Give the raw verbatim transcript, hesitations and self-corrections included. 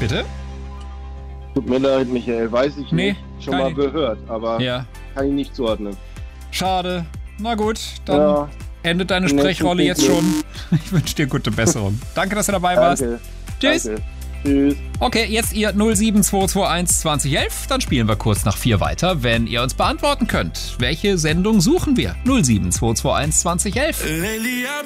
Bitte? Tut mir leid, Michael, weiß ich Nee, nicht. Schon keine- mal gehört, aber Ja. kann ich nicht zuordnen. Schade. Na gut, dann Ja, endet deine nächsten Sprechrolle jetzt Zyklus. schon. Ich wünsche dir gute Besserung. Danke, dass du dabei warst. danke. Tschüss. Danke. Tschüss. Okay, jetzt ihr null sieben zwei zwei eins zwanzig elf. Dann spielen wir kurz nach vier weiter, wenn ihr uns beantworten könnt. Welche Sendung suchen wir? null sieben zwei zwei eins zwanzig elf.